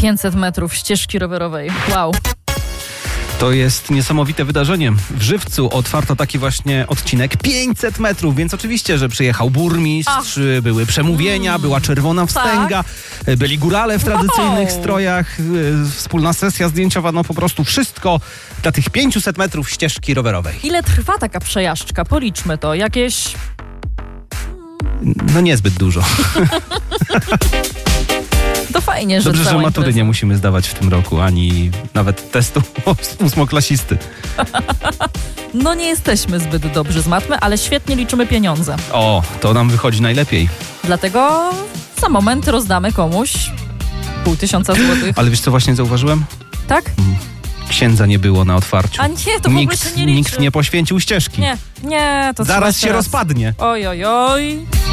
500 metrów ścieżki rowerowej. Wow. To jest niesamowite wydarzenie. W Żywcu otwarto taki właśnie odcinek 500 metrów, więc oczywiście, że przyjechał burmistrz, były przemówienia, była czerwona wstęga, byli górale w tradycyjnych strojach, wspólna sesja zdjęciowa, no po prostu wszystko dla tych 500 metrów ścieżki rowerowej. Ile trwa taka przejażdżka? Policzmy to. Jakieś... No niezbyt dużo. To fajnie, że Dobrze, że cała matury impreza. nie musimy zdawać w tym roku, ani nawet testu ósmoklasisty. No nie jesteśmy zbyt dobrzy z matmy, ale świetnie liczymy pieniądze. O, to nam wychodzi najlepiej. Dlatego za moment rozdamy komuś 500 złotych. Ale wiesz, co właśnie zauważyłem? Tak? Księdza nie było na otwarciu. A nie, to w ogóle się nie liczy. Nikt nie poświęcił ścieżki. Nie, to Zaraz trzeba się teraz. rozpadnie. Oj, oj, oj.